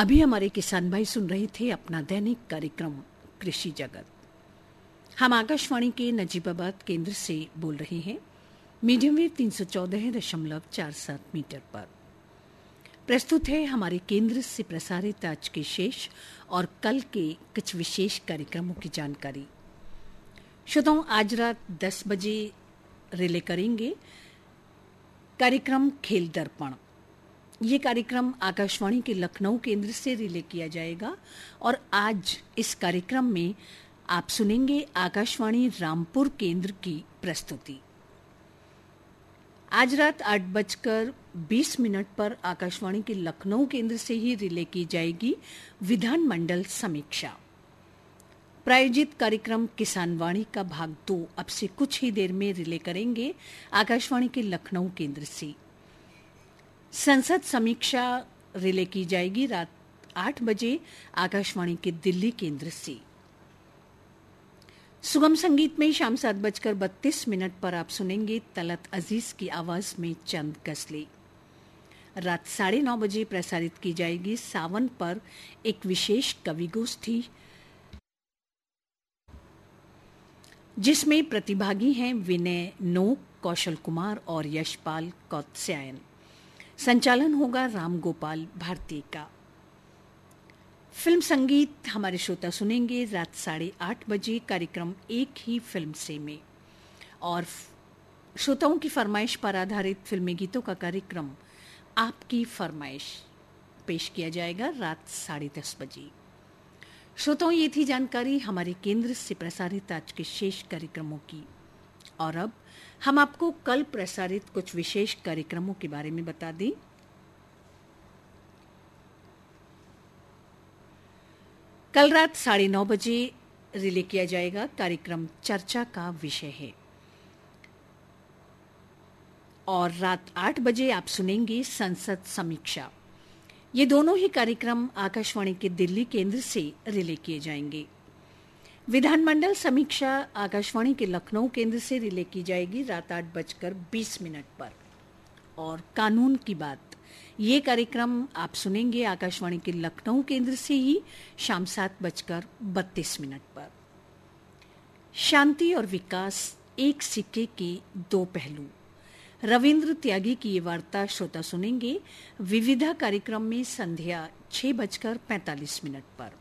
अभी हमारे किसान भाई सुन रहे थे अपना दैनिक कार्यक्रम कृषि जगत। हम आकाशवाणी के नजीबाबाद केंद्र से बोल रहे हैं, मीडियम वेव 314.47 मीटर पर। प्रस्तुत है हमारे केंद्र से प्रसारित आज के शेष और कल के कुछ विशेष कार्यक्रमों की जानकारी। श्रोताओं, आज रात 10 बजे रिले करेंगे कार्यक्रम खेल दर्पण। ये कार्यक्रम आकाशवाणी के लखनऊ केंद्र से रिले किया जाएगा और आज इस कार्यक्रम में आप सुनेंगे आकाशवाणी रामपुर केंद्र की प्रस्तुति। आज रात 8:20 पर आकाशवाणी के लखनऊ केंद्र से ही रिले की जाएगी विधानमंडल समीक्षा। प्रायोजित कार्यक्रम किसान वाणी का भाग 2 अब से कुछ ही देर में रिले करेंगे आकाशवाणी के लखनऊ केंद्र से। संसद समीक्षा रिले की जाएगी रात 8 बजे आकाशवाणी के दिल्ली केंद्र से। सुगम संगीत में शाम 7:32 पर आप सुनेंगे तलत अजीज की आवाज में चंद गजलें। रात 9:30 बजे प्रसारित की जाएगी सावन पर एक विशेष कवि गोष्ठी, जिसमें प्रतिभागी हैं विनय नोक, कौशल कुमार और यशपाल कौत्स्यायन। संचालन होगा राम गोपाल भारती का। फिल्म संगीत हमारे श्रोता सुनेंगे रात 8:30 बजे कार्यक्रम एक ही फिल्म से में, और श्रोताओं की फरमाइश पर आधारित फिल्मी गीतों का कार्यक्रम आपकी फरमाइश पेश किया जाएगा रात 10:30 बजे। श्रोताओं, ये थी जानकारी हमारे केंद्र से प्रसारित आज के शेष कार्यक्रमों की। और अब हम आपको कल प्रसारित कुछ विशेष कार्यक्रमों के बारे में बता दें। कल रात 9:30 बजे रिले किया जाएगा कार्यक्रम चर्चा का विषय है, और रात 8 बजे आप सुनेंगे संसद समीक्षा। ये दोनों ही कार्यक्रम आकाशवाणी के दिल्ली केंद्र से रिले किए जाएंगे। विधानमंडल समीक्षा आकाशवाणी के लखनऊ केंद्र से रिले की जाएगी रात 8:20 पर। और कानून की बात, ये कार्यक्रम आप सुनेंगे आकाशवाणी के लखनऊ केंद्र से ही शाम 7:32 पर। शांति और विकास एक सिक्के के दो पहलू, रविंद्र त्यागी की ये वार्ता श्रोता सुनेंगे विविधा कार्यक्रम में संध्या 6:45 पर।